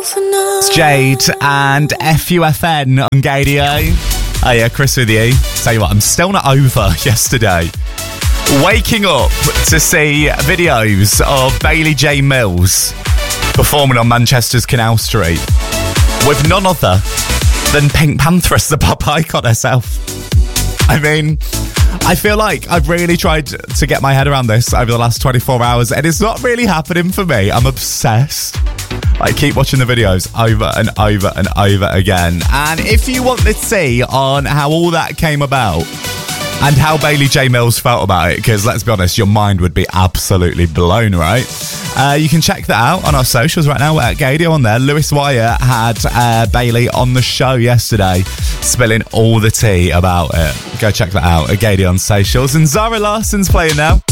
It's Jade and FUFN on Gadio. Oh yeah, Chris with you. Tell you what, I'm still not over yesterday waking up to see videos of Bailey J. Mills performing on Manchester's Canal Street with none other than Pink Pantheress, the pop icon herself. I mean, I feel like I've really tried to get my head around this over the last 24 hours and it's not really happening for me. I'm obsessed. I keep watching the videos over and over and over again. And if you want to see on how all that came about and how Bailey J. Mills felt about it, because let's be honest, your mind would be absolutely blown, right? You can check that out on our socials right now. We're at Gadio on there. Lewis Wyatt had Bailey on the show yesterday, spilling all the tea about it. Go check that out at Gadio on socials. And Zara Larson's playing now.